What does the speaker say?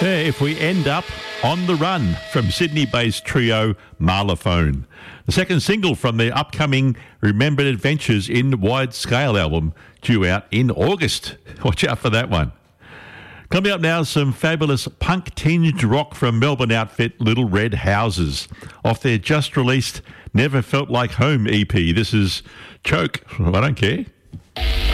If we end up on the run from Sydney-based trio Marlaphone. The second single from their upcoming Remembered Adventures in Wide Scale album due out in August. Watch out for that one. Coming up now, some fabulous punk-tinged rock from Melbourne outfit Little Red Houses off their just-released Never Felt Like Home EP. This is Choke. I don't care.